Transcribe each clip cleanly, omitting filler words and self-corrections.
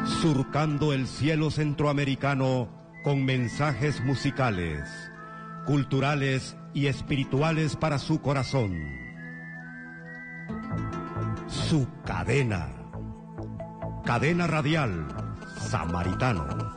surcando el cielo centroamericano con mensajes musicales, culturales y espirituales para su corazón. Su cadena. Cadena Radial Samaritano.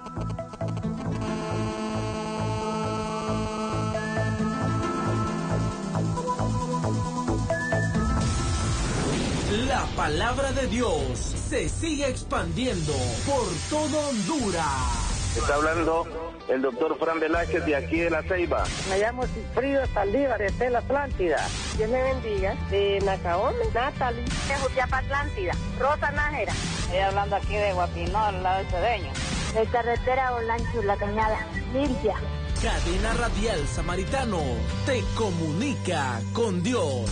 La palabra de Dios se sigue expandiendo por todo Honduras. Está hablando el doctor Fran Velázquez de aquí de La Ceiba. Me llamo Cifrido Saldívar, de la Atlántida. Dios me bendiga. De Nacaón, Natalie. De Jutiapa, Atlántida. Rosa Nájera. Estoy hablando aquí de Guapinó, al lado de Cedeño. De carretera Olancho, La Cañada. Limpia. Cadena Radial Samaritano te comunica con Dios.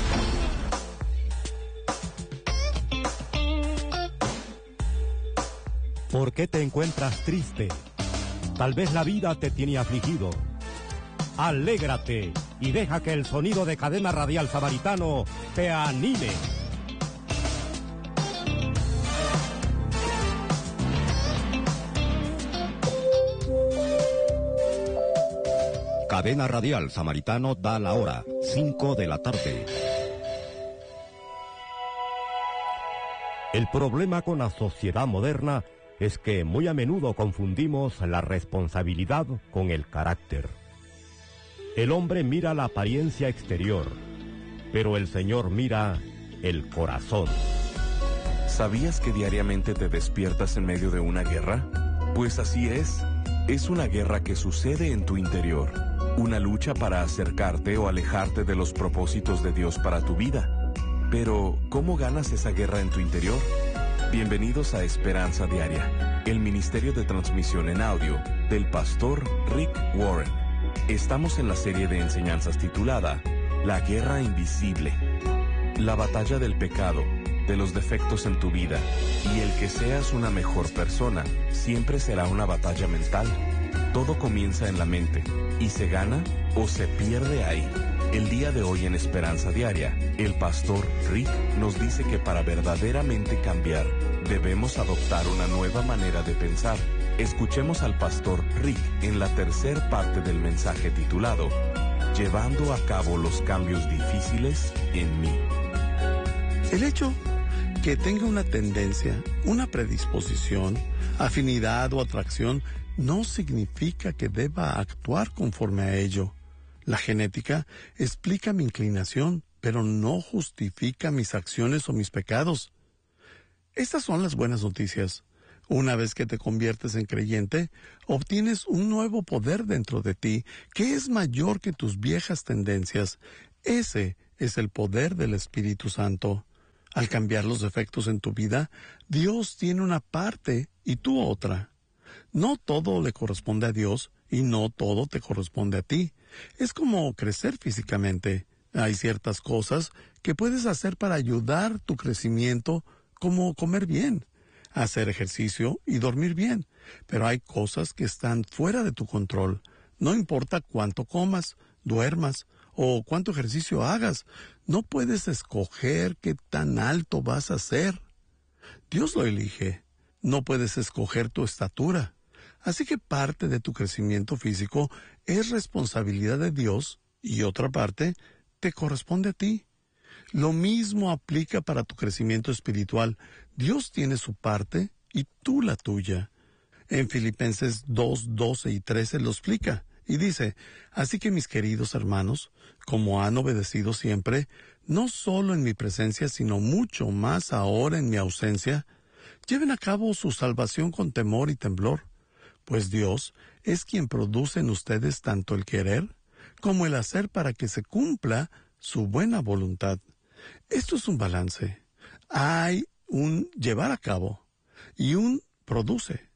¿Por qué te encuentras triste? Tal vez la vida te tiene afligido. Alégrate y deja que el sonido de Cadena Radial Samaritano te anime. Cadena Radial Samaritano da la hora, 5 de la tarde. El problema con la sociedad moderna es que muy a menudo confundimos la responsabilidad con el carácter. El hombre mira la apariencia exterior, pero el Señor mira el corazón. ¿Sabías que diariamente te despiertas en medio de una guerra? Pues así es una guerra que sucede en tu interior, una lucha para acercarte o alejarte de los propósitos de Dios para tu vida. Pero, ¿cómo ganas esa guerra en tu interior? Bienvenidos a Esperanza Diaria, el ministerio de transmisión en audio del pastor Rick Warren. Estamos en la serie de enseñanzas titulada La Guerra Invisible. La batalla del pecado, de los defectos en tu vida y el que seas una mejor persona siempre será una batalla mental. Todo comienza en la mente y se gana o se pierde ahí. El día de hoy en Esperanza Diaria, el pastor Rick nos dice que para verdaderamente cambiar, debemos adoptar una nueva manera de pensar. Escuchemos al pastor Rick en la tercera parte del mensaje titulado Llevando a cabo los cambios difíciles en mí. El hecho que tenga una tendencia, una predisposición, afinidad o atracción, no significa que deba actuar conforme a ello. La genética explica mi inclinación, pero no justifica mis acciones o mis pecados. Estas son las buenas noticias. Una vez que te conviertes en creyente, obtienes un nuevo poder dentro de ti que es mayor que tus viejas tendencias. Ese es el poder del Espíritu Santo. Al cambiar los defectos en tu vida, Dios tiene una parte y tú otra. No todo le corresponde a Dios y no todo te corresponde a ti. Es como crecer físicamente. Hay ciertas cosas que puedes hacer para ayudar tu crecimiento, como comer bien, hacer ejercicio y dormir bien. Pero hay cosas que están fuera de tu control. No importa cuánto comas, duermas o cuánto ejercicio hagas, no puedes escoger qué tan alto vas a ser. Dios lo elige. No puedes escoger tu estatura. Así que parte de tu crecimiento físico es responsabilidad de Dios y otra parte te corresponde a ti. Lo mismo aplica para tu crecimiento espiritual. Dios tiene su parte y tú la tuya. En Filipenses 2, 12 y 13 lo explica y dice: así que mis queridos hermanos, como han obedecido siempre, no solo en mi presencia, sino mucho más ahora en mi ausencia, lleven a cabo su salvación con temor y temblor, pues Dios es quien produce en ustedes tanto el querer como el hacer para que se cumpla su buena voluntad. Esto es un balance. Hay un llevar a cabo y un produce.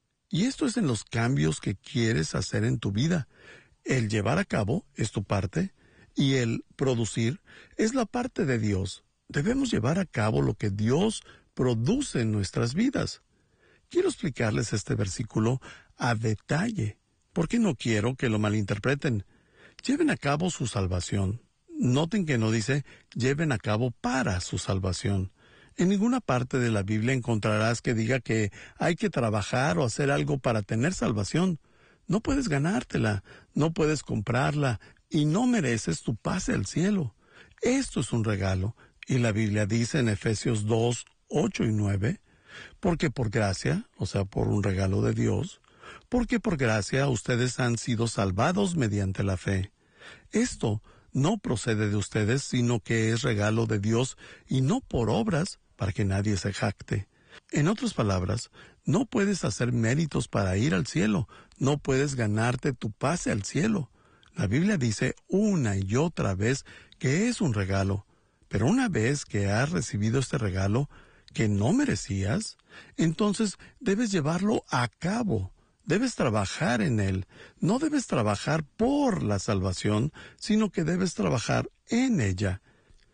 Y esto es en los cambios que quieres hacer en tu vida. El llevar a cabo es tu parte y el producir es la parte de Dios. Debemos llevar a cabo lo que Dios produce en nuestras vidas. Quiero explicarles este versículo a detalle, porque no quiero que lo malinterpreten. Lleven a cabo su salvación. Noten que no dice lleven a cabo para su salvación. En ninguna parte de la Biblia encontrarás que diga que hay que trabajar o hacer algo para tener salvación. No puedes ganártela, no puedes comprarla y no mereces tu pase al cielo. Esto es un regalo, y la Biblia dice en Efesios 2, 8 y 9, porque por gracia, o sea, por un regalo de Dios, porque por gracia ustedes han sido salvados mediante la fe. Esto no procede de ustedes, sino que es regalo de Dios y no por obras para que nadie se jacte. En otras palabras, no puedes hacer méritos para ir al cielo, no puedes ganarte tu pase al cielo. La Biblia dice una y otra vez que es un regalo, pero una vez que has recibido este regalo que no merecías, entonces debes llevarlo a cabo. Debes trabajar en él. No debes trabajar por la salvación, sino que debes trabajar en ella.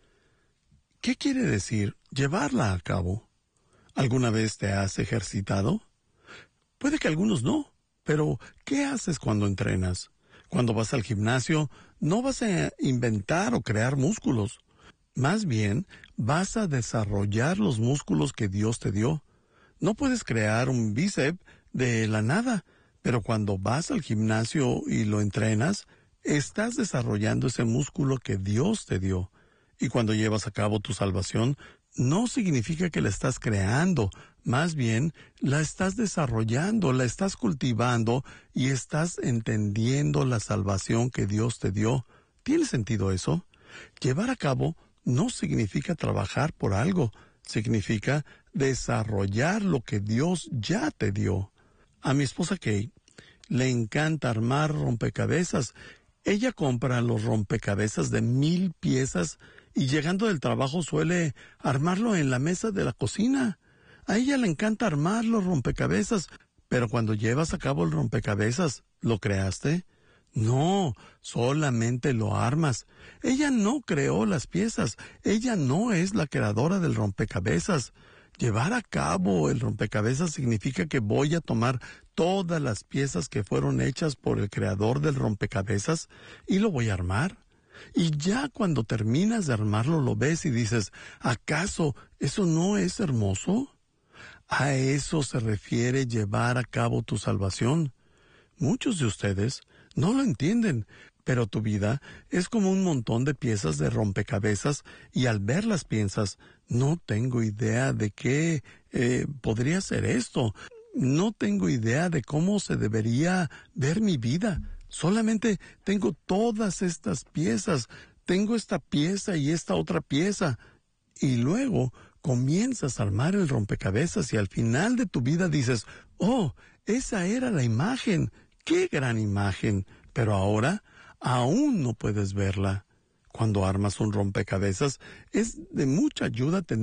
¿Qué quiere decir llevarla a cabo? ¿Alguna vez te has ejercitado? Puede que algunos no, pero ¿qué haces cuando entrenas? Cuando vas al gimnasio, no vas a inventar o crear músculos. Más bien, vas a desarrollar los músculos que Dios te dio. No puedes crear un bíceps de la nada, pero cuando vas al gimnasio y lo entrenas, estás desarrollando ese músculo que Dios te dio. Y cuando llevas a cabo tu salvación, no significa que la estás creando, más bien la estás desarrollando, la estás cultivando y estás entendiendo la salvación que Dios te dio. ¿Tiene sentido eso? Llevar a cabo no significa trabajar por algo, significa desarrollar lo que Dios ya te dio. A mi esposa Kate le encanta armar rompecabezas. Ella compra los rompecabezas de 1000 piezas y llegando del trabajo suele armarlo en la mesa de la cocina. A ella le encanta armar los rompecabezas, pero cuando llevas a cabo el rompecabezas, ¿lo creaste? No, solamente lo armas. Ella no creó las piezas, ella no es la creadora del rompecabezas. Llevar a cabo el rompecabezas significa que voy a tomar todas las piezas que fueron hechas por el creador del rompecabezas y lo voy a armar. Y ya cuando terminas de armarlo lo ves y dices, ¿acaso eso no es hermoso? A eso se refiere llevar a cabo tu salvación. Muchos de ustedes no lo entienden, pero tu vida es como un montón de piezas de rompecabezas y al verlas piensas, no tengo idea de qué podría ser esto. No tengo idea de cómo se debería ver mi vida. Solamente tengo todas estas piezas. Tengo esta pieza y esta otra pieza. Y luego comienzas a armar el rompecabezas y al final de tu vida dices, oh, esa era la imagen. ¡Qué gran imagen! Pero ahora aún no puedes verla. Cuando armas un rompecabezas es de mucha ayuda tener